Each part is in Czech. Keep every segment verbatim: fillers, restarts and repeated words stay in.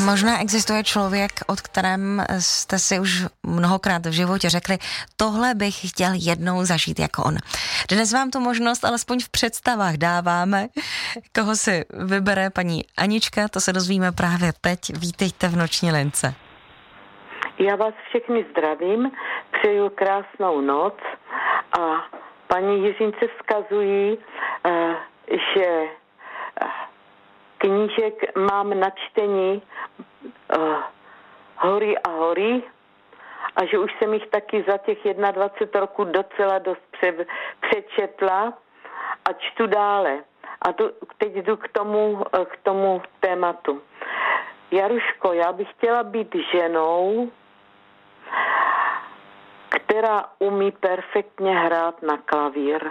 Možná existuje člověk, od kterém jste si už mnohokrát v životě řekli, tohle bych chtěl jednou zažít jako on. Dnes vám tu možnost alespoň v představách dáváme. Koho si vybere paní Anička, to se dozvíme právě teď. Vítejte v Noční lince. Já vás všechny zdravím, přeju krásnou noc a paní Jiřince vzkazují, že knížek mám na čtení Hory a hory a že už jsem jich taky za těch dvacet jedna roků docela dost pře- přečetla a čtu dále. A tu, teď jdu k tomu, k tomu tématu. Jaruško, já bych chtěla být ženou, která umí perfektně hrát na klavír.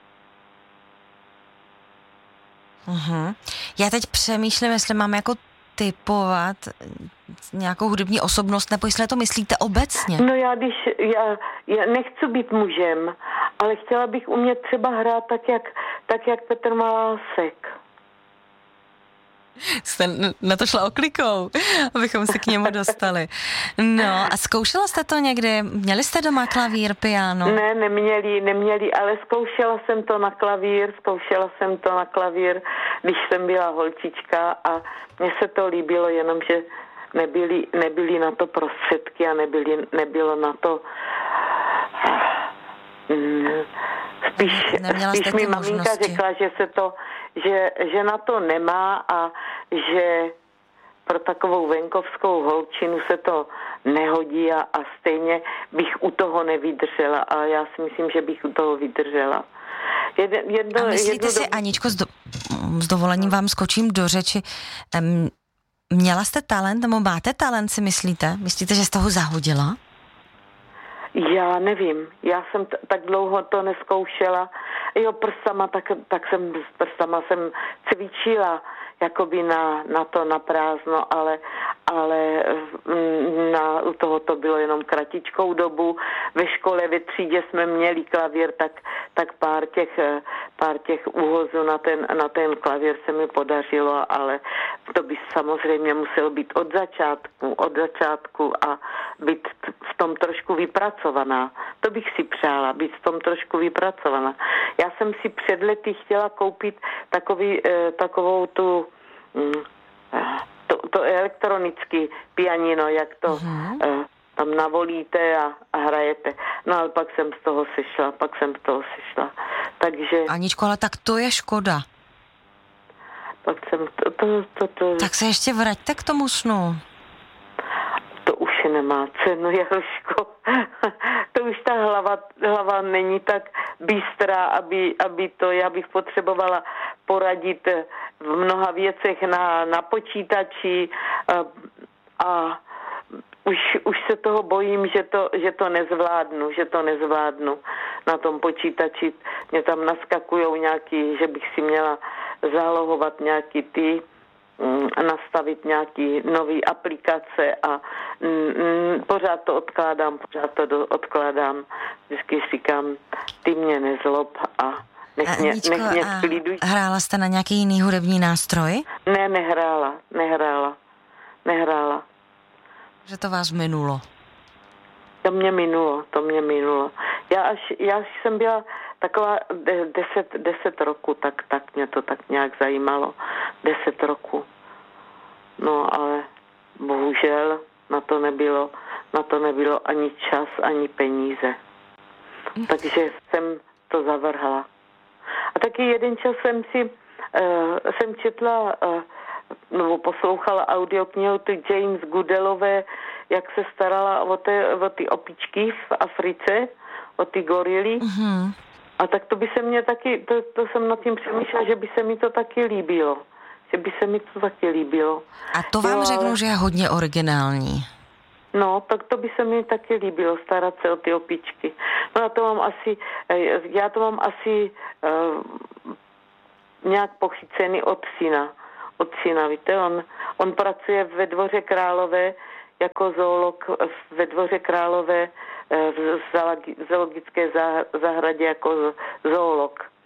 Uhum. Já teď přemýšlím, jestli mám jako typovat nějakou hudební osobnost, nebo jestli to myslíte obecně. No já když, já, já nechci být mužem, ale chtěla bych umět třeba hrát tak, jak, tak, jak Petr Malásek. Jste na to šla oklikou, abychom se k němu dostali. No a zkoušela jste to někdy? Měli jste doma klavír, piano? Ne, neměli, neměli, ale zkoušela jsem to na klavír, zkoušela jsem to na klavír, když jsem byla holčička a mně se to líbilo, jenomže nebyly, nebyly na to prostředky a nebyly, nebylo na to... Spíš, spíš mi maminka řekla, že se to, že, že na to nemá a že pro takovou venkovskou holčinu se to nehodí a, a stejně bych u toho nevydržela, a já si myslím, že bych u toho vydržela. Jedno, jedno, a myslíte jedno si, do... Aničko, s, do, s dovolením vám skočím do řeči, um, měla jste talent, nebo máte talent, si myslíte? Myslíte, že jste ho zahodila? Já nevím, já jsem t- tak dlouho to neskoušela. Jo, prstama, tak, tak jsem s prstama jsem cvičila jakoby na, na to na prázdno, ale, ale na, u toho to bylo jenom kratičkou dobu. Ve škole, ve třídě jsme měli klavír, tak, tak pár těch, pár těch úhozů na ten, na ten klavír se mi podařilo, ale to by samozřejmě muselo být od začátku, od začátku a být v tom trošku vypracovaná. To bych si přála, být v tom trošku vypracovaná. Já jsem si před lety chtěla koupit takový, eh, takovou tu mm, to, to elektronický pianino, jak to uh-huh. eh, tam navolíte a, a hrajete. No ale pak jsem z toho sešla, pak jsem z toho sešla. Takže... Aničko, ale tak to je škoda. Pak jsem to, to, to, to... Tak se ještě vraťte k tomu snu. To už nemá cenu, Jaroško. To už ta hlava, hlava není tak bystrá, aby, aby to, já bych potřebovala poradit v mnoha věcech na, na počítači a, a už, už se toho bojím, že to, že to nezvládnu, že to nezvládnu na tom počítači. Mě tam naskakujou nějaký, že bych si měla zálohovat nějaký ty nastavit nějaký nový aplikace a mm, pořád to odkládám, pořád to do, odkládám. Vždycky říkám, ty mě nezlob a nech mě, Aničko, nech mě skliduj. Hrála jste na nějaký jiný hudební nástroj? Ne, nehrála, nehrála, nehrála. Že to vás minulo? To mě minulo, to mě minulo. Já až, já až jsem byla taková deset, deset roku, tak, tak mě to tak nějak zajímalo. Deset roku. No ale bohužel na to nebylo, na to nebylo ani čas, ani peníze. Takže jsem to zavrhla. A taky jeden čas jsem si, uh, jsem četla, uh, nebo poslouchala audioknihu tu James Goodallové, jak se starala o ty, o ty opičky v Africe, o ty gorily. Mm-hmm. A tak to by se mě taky, to, to jsem nad tím přemýšlela, že by se mi to taky líbilo. Že by se mi to taky líbilo. A to vám jo, řeknu, ale... že je hodně originální. No, tak to by se mi taky líbilo, starat se o ty opičky. No já to mám asi, já to mám asi uh, nějak pochycený od syna. Od syna, víte, on, on pracuje ve Dvoře Králové jako zoolog ve Dvoře Králové v zoologické zahradě jako zoolog.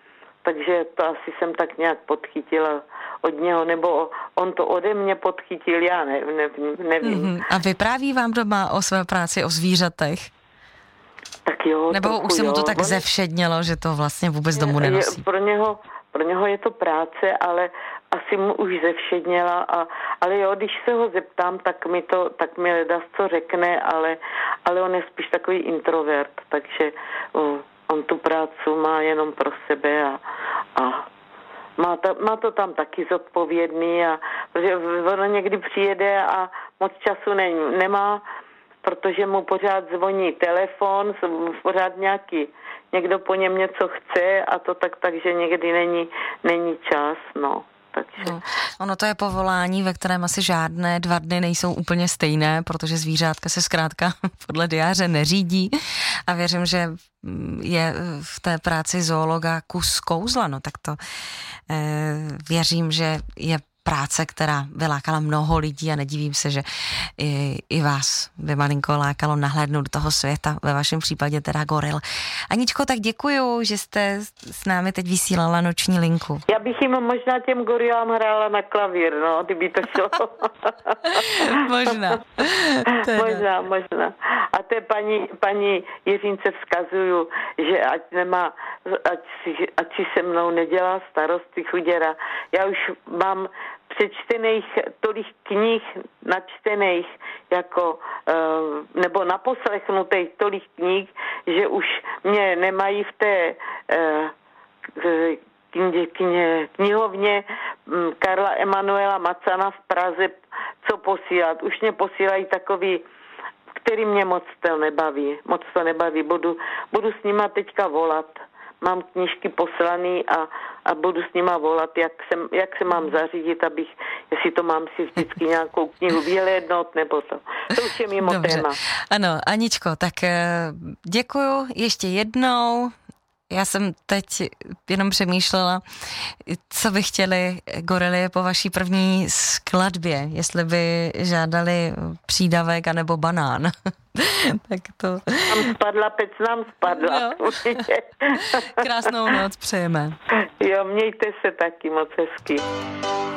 takže to asi jsem tak nějak podchytila od něho, nebo on to ode mě podchytil, já ne, ne, nevím. Mm-hmm. A vypráví vám doma o své práci, o zvířatech? Tak jo, nebo trochu, už se mu to jo. tak On... zevšednělo, že to vlastně vůbec domů nenosí? Je, pro něho, pro něho je to práce, ale asi mu už zevšedněla, a, ale jo, když se ho zeptám, tak mi to, tak mi ledas co řekne, ale, ale on je spíš takový introvert, takže uh, on tu prácu má jenom pro sebe a, a má, to, má to tam taky zodpovědný, a protože ono někdy přijede a moc času ne, nemá, protože mu pořád zvoní telefon, pořád nějaký, někdo po něm něco chce a to tak, takže někdy není, není čas, no. Takže. No, ono to je povolání, ve kterém asi žádné dva dny nejsou úplně stejné, protože zvířátka se zkrátka podle diáře neřídí, a věřím, že je v té práci zoologa kus kouzla, no tak to eh, věřím, že je práce, která vylákala mnoho lidí, a nedivím se, že i, i vás by malinko lákalo nahlédnout do toho světa, ve vašem případě teda goril. Aničko, tak děkuju, že jste s námi teď vysílala noční linku. Já bych jim možná těm gorilám hrála na klavír, no, kdyby to šlo. Možná. možná, možná. A té paní, paní Jiřince vzkazuju, že ať nemá, ať si, ať si se mnou nedělá starosti, chuděra. Já už mám přečtených tolik knih, načtených, jako, nebo naposlechnutých tolik knih, že už mě nemají v té kni, kni, knihovně Karla Emanuela Macana v Praze co posílat. Už mě posílají takový, který mě moc to nebaví. Moc to nebaví. Budu, budu s nima teďka volat. Mám knížky poslaný a, a budu s nima volat, jak se, jak se mám zařídit, abych, jestli to mám si vždycky nějakou knihu vyhlédnout, nebo to. To už je mimo Dobře. téma. Ano, Aničko, tak děkuju ještě jednou. Já jsem teď jenom přemýšlela, co by chtěli gorily po vaší první skladbě, jestli by žádali přídavek anebo banán. Tak to... Nám spadla, pec nám spadla. No. Krásnou noc přejeme. Jo, mějte se taky moc hezky.